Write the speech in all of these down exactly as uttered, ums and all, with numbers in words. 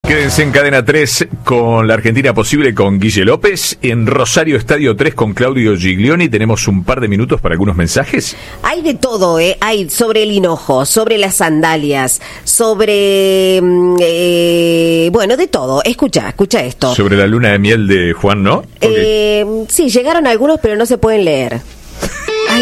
Quédense en Cadena tres con la Argentina Posible con Guille López. En Rosario Estadio tres con Claudio Giglioni. Tenemos un par de minutos para algunos mensajes. Hay de todo, ¿eh? Hay sobre el hinojo, sobre las sandalias, sobre... Eh, bueno, de todo. Escucha, escucha esto. Sobre la luna de miel de Juan, ¿no? Eh, okay. Sí, llegaron algunos, pero no se pueden leer. Ay.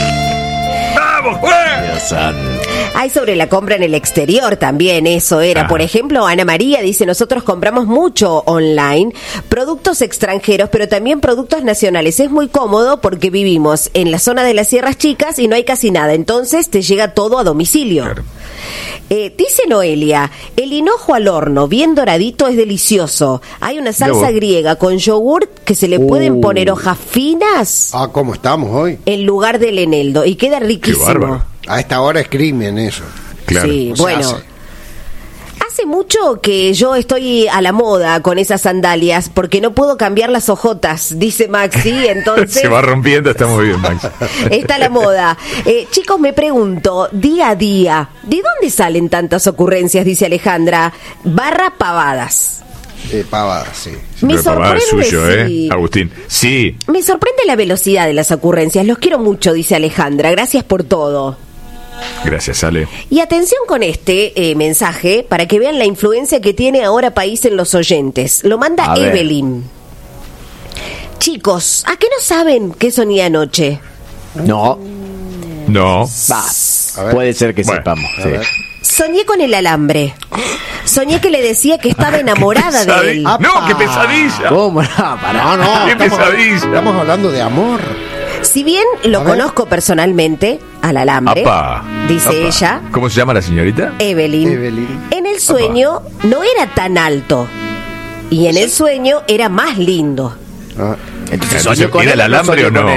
¡Vamos, Juan! Dios santo. Hay sobre la compra en el exterior también, eso era. Ah. Por ejemplo, Ana María dice, nosotros compramos mucho online, productos extranjeros, pero también productos nacionales. Es muy cómodo porque vivimos en la zona de las Sierras Chicas y no hay casi nada, entonces te llega todo a domicilio. Claro. Eh, dice Noelia, el hinojo al horno, bien doradito, es delicioso. Hay una salsa griega con yogur que se le uh. pueden poner hojas finas. Ah, ¿cómo estamos hoy? En lugar del eneldo, y queda riquísimo. A esta hora es crimen eso. Claro. Sí, bueno. Hace. hace mucho que yo estoy a la moda con esas sandalias porque no puedo cambiar las ojotas, dice Maxi, entonces... Se va rompiendo, está muy bien, Maxi. Está la moda. Eh, chicos, me pregunto, día a día, ¿de dónde salen tantas ocurrencias? Dice Alejandra. Barra pavadas. Eh, pavadas, sí. Me sorprende, suyo, sí. ¿eh, Agustín? Sí. Me sorprende la velocidad de las ocurrencias. Los quiero mucho, dice Alejandra. Gracias por todo. Gracias, Ale. Y atención con este eh, mensaje para que vean la influencia que tiene Ahora País en los oyentes. Lo manda a Evelyn. Ver. Chicos, ¿a qué no saben qué soñé anoche? No. No. Va. Puede ser que bueno, sepamos. Sí. Soñé con el alambre. Soñé que le decía que estaba enamorada de él. ¡No, qué pesadilla! ¿Cómo? No, pará, no, no. ¡Qué estamos, pesadilla! Estamos hablando de amor. Si bien lo conozco personalmente, al alambre, Apa, dice apa. ella. ¿Cómo se llama la señorita? Evelyn. Evelyn. En el sueño apa. no era tan alto. Y en el sueño era más lindo. Ah. Entonces, Entonces ¿era el alambre o no?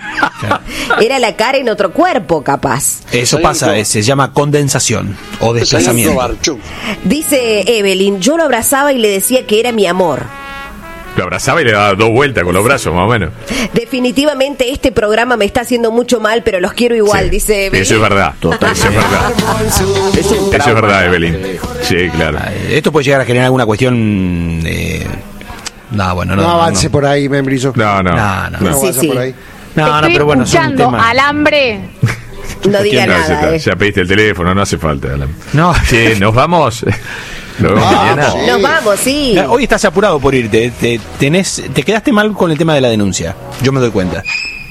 Era la cara en otro cuerpo, capaz. Eso pasa, se llama condensación o desplazamiento. Dice Evelyn, yo lo abrazaba y le decía que era mi amor. Lo abrazaba y le daba dos vueltas con los brazos, más o menos. Definitivamente este programa me está haciendo mucho mal, pero los quiero igual, sí, dice Evelyn. Eso es verdad. Total. Eso es verdad. Es Eso es verdad, Evelyn. Sí, claro. Esto puede llegar a generar alguna cuestión... Eh... No, bueno, no, no avance no. por ahí, membrillo. No, no. No, no. No, sí, sí. por ahí. No, no, pero bueno, es un tema. Alambre. No diga no nada. Eh. Ya pediste el teléfono, no hace falta. No. Sí, ¿nos vamos? ¿Nos vemos Ah, mañana? sí. Nos vamos, sí. Hoy estás apurado por irte. Te, tenés, te quedaste mal con el tema de la denuncia. Yo me doy cuenta.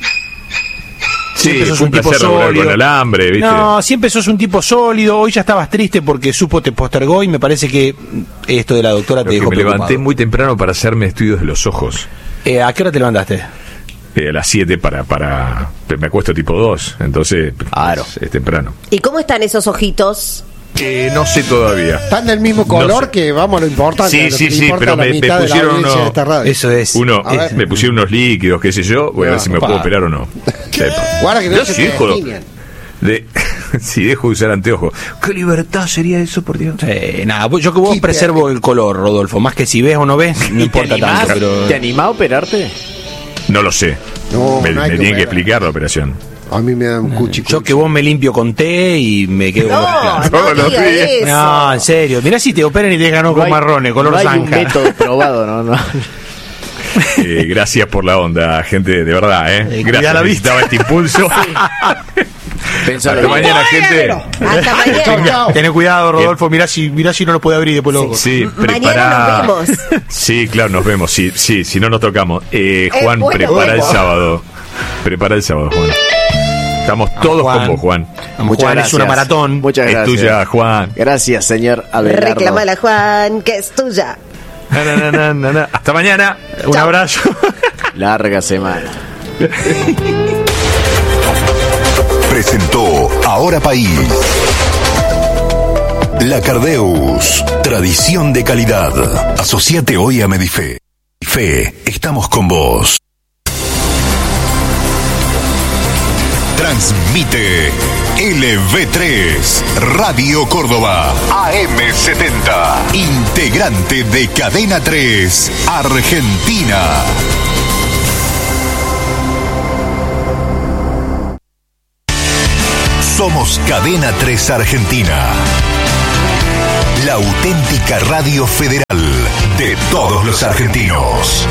Sí, Siempre sos fue un tipo placer regular sólido. con el alambre, ¿viste? No, siempre sos un tipo sólido. Hoy ya estabas triste porque supo te postergó y me parece que esto de la doctora te Pero dejó que me preocupado. levanté muy temprano para hacerme estudios de los ojos. Eh, ¿A qué hora te levantaste? Eh, a las siete para, para... Me acuesto tipo dos, entonces claro. es, es temprano. ¿Y cómo están esos ojitos? Eh, no sé todavía. Están del mismo color, no que vamos a lo importante. Sí, lo sí, que sí, importa pero a la me, me mitad de la pusieron audiencia uno, de esta radio. Eso es. uno A me pusieron unos líquidos, qué sé yo. Voy a ver si me pa. puedo operar o no. Guarda que no Yo se sí, te joder. definen. De, si dejo de usar anteojos. ¿Qué libertad sería eso, por Dios? Sí, nada, yo que vos Keep preservo el color, Rodolfo. Más que si ves o no ves, no importa animás? tanto. Pero... ¿Te animás a operarte? No lo sé. No, me no me hay que tienen que operar. explicar la operación. A mí me da un cuchi. Yo que vos me limpio con té y me quedo No, con los planos. no Todos los diga días. eso. No, en serio. Mirá si te operan y te dejan ojos hay- marrones, color no hay un zanja. método probado, no, no. Eh, gracias por la onda, gente, de verdad, ¿eh? Eh, Gracias, cuidá la necesitaba este impulso. Pensalo Hasta bien. mañana, gente. Hasta mañana. Tené cuidado, Rodolfo. Mirá si, mirá si no lo puede abrir después lo Sí, Mañana prepara. nos vemos. Sí, claro, nos vemos. Sí, sí, si no nos tocamos. Eh, Eh, Juan, bueno, prepara el bueno. sábado. Prepara el sábado, Juan. Estamos todos Juan. con vos, Juan. Muchas Juan, gracias. es una maratón. Muchas Es gracias. tuya, Juan. Gracias, señor Abelardo. Reclamala, Juan, que es tuya. Na, na, na, na, na, na. Hasta mañana. Un abrazo. Larga semana. Presentó Ahora País. La Cardeus, tradición de calidad. Asociate hoy a Medife. Fe, estamos con vos. Transmite L V tres, Radio Córdoba, A M setenta, integrante de Cadena tres, Argentina. Somos Cadena tres Argentina. La auténtica radio federal de todos los argentinos.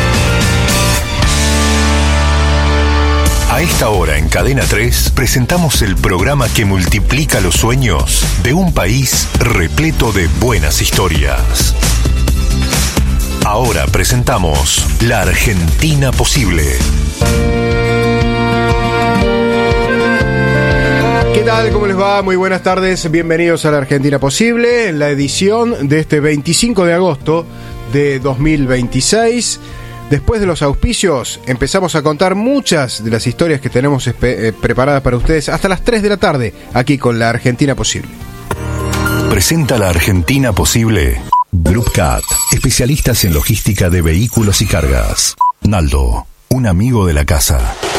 A esta hora en Cadena tres presentamos el programa que multiplica los sueños de un país repleto de buenas historias. Ahora presentamos La Argentina Posible. ¿Qué tal? ¿Cómo les va? Muy buenas tardes. Bienvenidos a La Argentina Posible, en la edición de este veinticinco de agosto de dos mil veintiséis. Después de los auspicios, empezamos a contar muchas de las historias que tenemos espe- eh, preparadas para ustedes hasta las tres de la tarde, aquí con La Argentina Posible. Presenta La Argentina Posible. Group Cat, especialistas en logística de vehículos y cargas. Naldo, un amigo de la casa.